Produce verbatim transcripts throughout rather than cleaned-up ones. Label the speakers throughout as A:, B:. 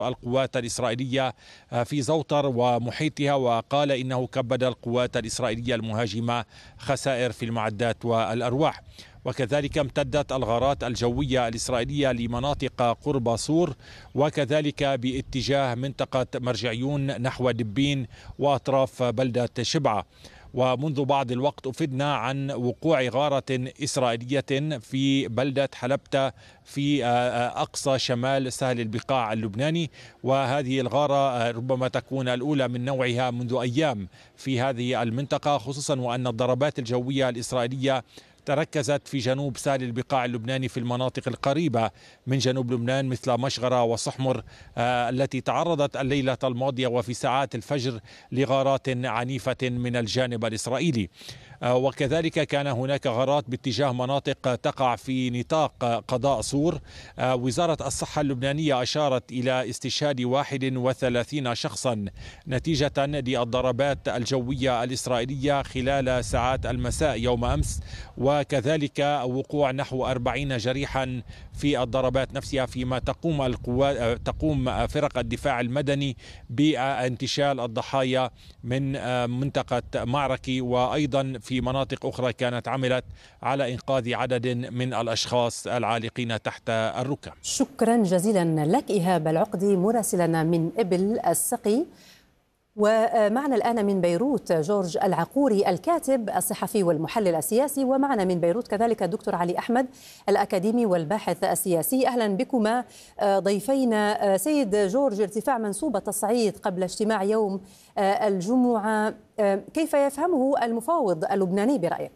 A: القوات الإسرائيلية في زوطر ومحيطها، وقال إنه كبد القوات الإسرائيلية المهاجمة خسائر في المعدات والأرواح. وكذلك امتدت الغارات الجوية الإسرائيلية لمناطق قرب صور، وكذلك باتجاه منطقة مرجعيون نحو دبين وأطراف بلدة شبعة. ومنذ بعض الوقت أفدنا عن وقوع غارة إسرائيلية في بلدة حلبتة في أقصى شمال سهل البقاع اللبناني، وهذه الغارة ربما تكون الأولى من نوعها منذ أيام في هذه المنطقة، خصوصا وأن الضربات الجوية الإسرائيلية تركزت في جنوب سهل البقاع اللبناني في المناطق القريبة من جنوب لبنان مثل مشغرة وصحمر آه التي تعرضت الليلة الماضية وفي ساعات الفجر لغارات عنيفة من الجانب الإسرائيلي. آه وكذلك كان هناك غارات باتجاه مناطق تقع في نطاق قضاء صور. آه وزارة الصحة اللبنانية أشارت إلى استشهاد واحد وثلاثين شخصا نتيجة للضربات الجوية الإسرائيلية خلال ساعات المساء يوم أمس، وكذلك وقوع نحو أربعين جريحا في الضربات نفسها، فيما تقوم القوات تقوم فرق الدفاع المدني بانتشال الضحايا من منطقة معركي، وأيضا في مناطق أخرى كانت عملت على إنقاذ عدد من الأشخاص العالقين تحت الركام.
B: شكرا جزيلا لك إيهاب العقدي مراسلنا من إبل السقي. ومعنا الآن من بيروت جورج العقوري الكاتب الصحفي والمحلل السياسي، ومعنا من بيروت كذلك الدكتور علي أحمد الأكاديمي والباحث السياسي. أهلا بكما ضيفينا. سيد جورج، ارتفاع منسوب التصعيد قبل اجتماع يوم الجمعة كيف يفهمه المفاوض اللبناني برأيك؟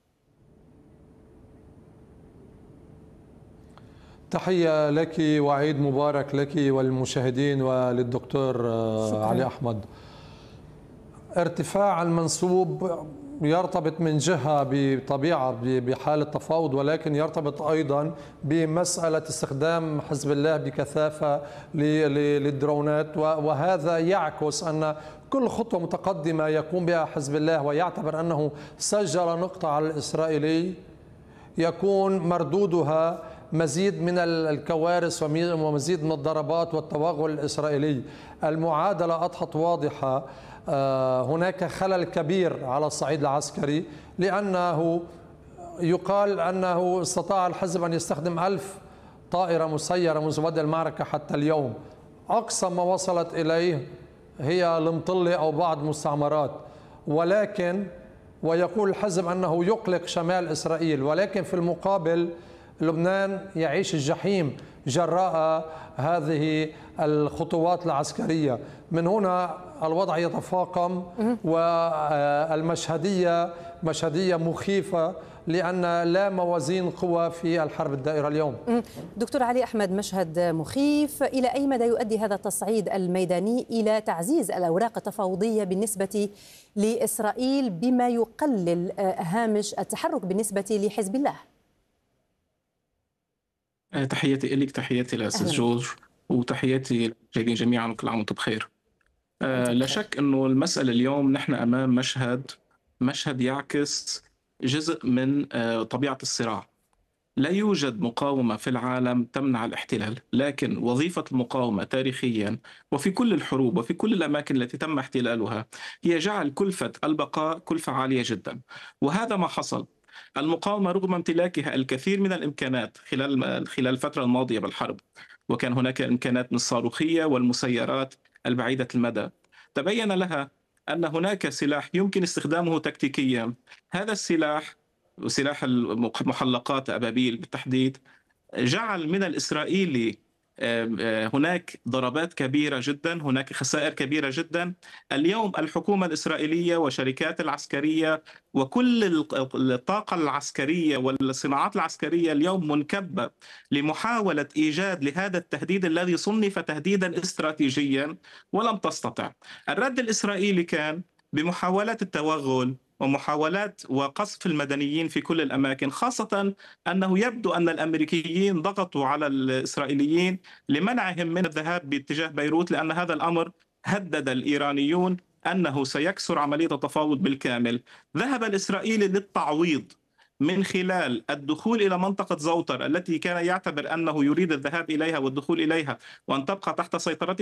C: تحية لك وعيد مبارك لك والمشاهدين وللدكتور شكرا. علي أحمد. ارتفاع المنسوب يرتبط من جهة بطبيعة بحالة تفاوض، ولكن يرتبط أيضا بمسألة استخدام حزب الله بكثافة للدرونات، وهذا يعكس أن كل خطوة متقدمة يقوم بها حزب الله ويعتبر أنه سجل نقطة على الإسرائيلي يكون مردودها مزيد من الكوارث ومزيد من الضربات والتوغل الإسرائيلي. المعادلة أضحت واضحة. هناك خلل كبير على الصعيد العسكري، لأنه يقال أنه استطاع الحزب أن يستخدم ألف طائرة مسيرة منذ بدء المعركة حتى اليوم. أقصى ما وصلت إليه هي المطلة أو بعض مستعمرات، ولكن ويقول الحزب أنه يقلق شمال إسرائيل، ولكن في المقابل لبنان يعيش الجحيم جراء هذه الخطوات العسكرية. من هنا الوضع يتفاقم، والمشهدية مشهدية مخيفة، لأن لا موازين قوى في الحرب الدائرة اليوم.
B: دكتور علي أحمد، مشهد مخيف. إلى أي مدى يؤدي هذا التصعيد الميداني إلى تعزيز الأوراق التفاوضية بالنسبة لإسرائيل بما يقلل هامش التحرك بالنسبة لحزب الله؟
D: تحياتي لك، تحياتي لأستاذ جورج، وتحياتي للمشاهدين جميعا، وكل عام وانتم بخير. آه لا شك أنه المسألة اليوم نحن أمام مشهد مشهد يعكس جزء من آه طبيعة الصراع. لا يوجد مقاومة في العالم تمنع الاحتلال، لكن وظيفة المقاومة تاريخيا وفي كل الحروب وفي كل الأماكن التي تم احتلالها هي جعل كلفة البقاء كلفة عالية جدا، وهذا ما حصل. المقاومة رغم امتلاكها الكثير من الإمكانات خلال خلال الفترة الماضية بالحرب، وكان هناك إمكانات من الصاروخية والمسيرات البعيدة المدى، تبين لها أن هناك سلاح يمكن استخدامه تكتيكيا. هذا السلاح وسلاح المحلقات أبابيل بالتحديد جعل من الإسرائيلي هناك ضربات كبيرة جدا، هناك خسائر كبيرة جدا. اليوم الحكومة الإسرائيلية وشركات العسكرية وكل الطاقة العسكرية والصناعات العسكرية اليوم منكبة لمحاولة إيجاد لهذا التهديد الذي صنف تهديدا استراتيجيا ولم تستطع. الرد الإسرائيلي كان بمحاولات التوغل ومحاولات وقصف المدنيين في كل الأماكن، خاصة أنه يبدو أن الأمريكيين ضغطوا على الإسرائيليين لمنعهم من الذهاب باتجاه بيروت، لأن هذا الأمر هدد الإيرانيون أنه سيكسر عملية التفاوض بالكامل. ذهب الإسرائيلي للتعويض من خلال الدخول إلى منطقة زوطر التي كان يعتبر أنه يريد الذهاب إليها والدخول إليها وأن تبقى تحت سيطرته،